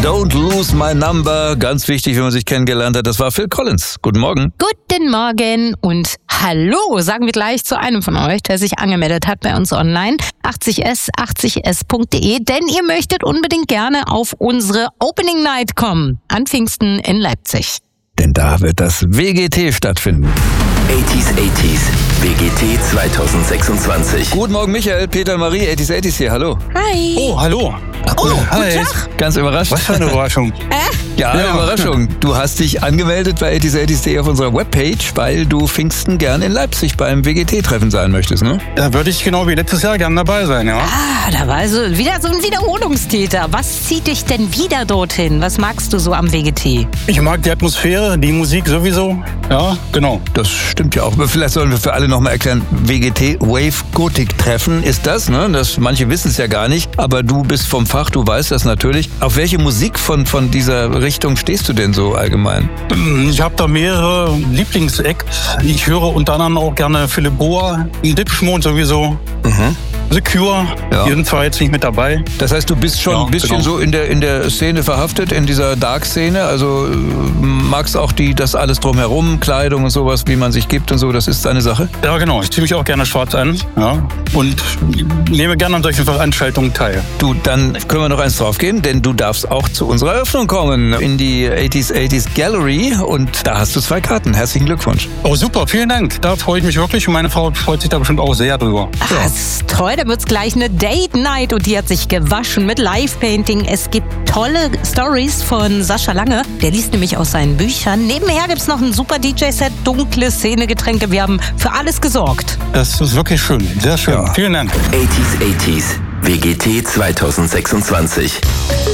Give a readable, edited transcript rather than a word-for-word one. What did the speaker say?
Don't Lose My Number. Ganz wichtig, wenn man sich kennengelernt hat. Das war Phil Collins. Guten Morgen. Guten Morgen und hallo, sagen wir gleich zu einem von euch, der sich angemeldet hat bei uns online. 80s.de, denn ihr möchtet unbedingt gerne auf unsere Opening Night kommen. An Pfingsten in Leipzig. Denn da wird das WGT stattfinden. 80s WGT 2026. Guten Morgen, Michael, Peter, Marie, 80s hier. Hallo. Hi. Oh, hallo. Oh, hi. guten Tag. Ganz überrascht. Was für eine Überraschung. Ja, Überraschung. Du hast dich angemeldet bei 80s auf unserer Webpage, weil du Pfingsten gern in Leipzig beim WGT-Treffen sein möchtest, ne? Da würde ich genau wie letztes Jahr gern dabei sein, ja. Da war also wieder so ein Wiederholungstäter. Was zieht dich denn wieder dorthin? Was magst du so am WGT? Ich mag die Atmosphäre, die Musik sowieso. Ja, genau. Das stimmt ja auch. Vielleicht sollen wir für alle nochmal erklären, WGT, Wave Gothic Treffen ist das, ne? Manche wissen es ja gar nicht, aber du bist vom Fach, du weißt das natürlich. Auf welche Musik von dieser Richtung stehst du denn so allgemein? Ich habe da mehrere Lieblingsacts. Ich höre unter anderem auch gerne Philipp Boa, Depeche Mode sowieso. The Cure, Ja. die sind zwar jetzt nicht mit dabei. Das heißt, du bist schon Ja, ein bisschen genau. so in der Szene verhaftet, in dieser Dark-Szene. Also magst auch das alles drumherum, Kleidung und sowas, wie man sich gibt und so, das ist deine Sache? Ja, genau. Ich ziehe mich auch gerne schwarz an. Ja. Und nehme gerne an solchen Veranstaltungen teil. Du, dann können wir noch eins draufgehen, denn du darfst auch zu unserer Eröffnung kommen in die 80s Gallery und da hast du 2 Karten. Herzlichen Glückwunsch. Oh, super. Vielen Dank. Da freue ich mich wirklich und meine Frau freut sich da bestimmt auch sehr drüber. Das ist toll, da wird's gleich eine Date Night und die hat sich gewaschen mit Live-Painting. Es gibt tolle Stories von Sascha Lange, der liest nämlich aus seinen Büchern. Nebenher gibt's noch ein super DJ-Set, dunkle Szenegetränke. Wir haben für alles gesorgt. Das ist wirklich schön. Sehr schön. Ja. Vielen Dank. 80s WGT 2026.